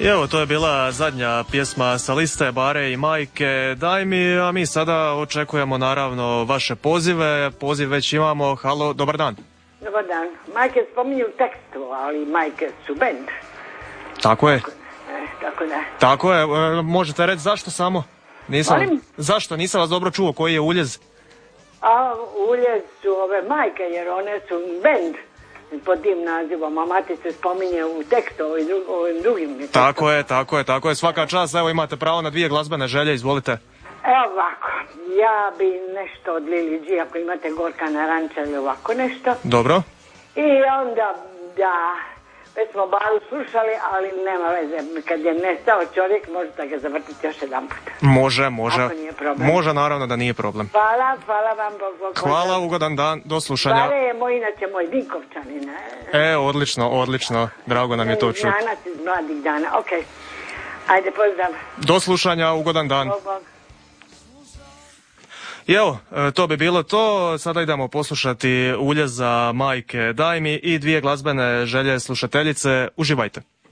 I evo, to je bila zadnja pjesma sa liste Bare i Majke Daj mi, a mi sada očekujemo naravno vaše pozive. Poziv već imamo. Halo, dobar dan. Dobar dan. Majke spominju u tekstu, ali majke su bend. Tako je. Tako da. Tako je. Možete reći zašto samo? Zašto? Nisam vas dobro čuo. Koji je uljez? A uljez su ove majke, jer one su bend pod tim nazivom, a mati se spominje u tekstu ovim drugim. Tako je. Svaka čast, evo imate pravo na 2 glazbene želje, izvolite. Evo ovako, ja bi nešto od Lili G, ako imate Gorka Naranča ili ovako nešto. Dobro. I onda, da, već smo Baru slušali, ali nema veze, kad je nestao čovjek, možete ga zavrtiti još jedan put. Može. Ako nije problem. Može, naravno da nije problem. Hvala vam, Bog. Hvala, ugodan dan, do slušanja. Bare je inače moj Vinkovčanin. Odlično, drago nam je to čuti. Znanac iz mladih dana, okej. Ajde, pozdrav. Do slušanja, ugodan dan. Bog. I evo, to bi bilo to. Sada idemo poslušati uljez za Majke Daj mi i 2 glazbene želje slušateljice. Uživajte.